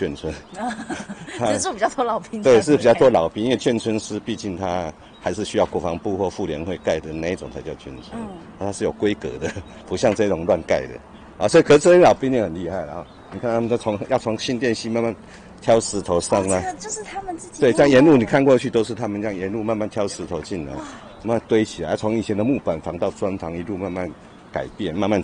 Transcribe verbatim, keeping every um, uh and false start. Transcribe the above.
眷村， 只是说比较多老兵。 对，是比较多老兵，因为眷村是毕竟它还是需要国防部或妇联会盖的那一种才叫眷村，嗯，它是有规格的，不像这种乱盖的啊。所以，可是这些老兵也很厉害啊，你看他们都从要从新店溪慢慢挑石头上来， 哦，这个就是他们自己。 对，这样沿路你看过去都是他们这样沿路慢慢挑石头进来，慢慢堆起来，从以前的木板房到砖房一路慢慢改变，慢慢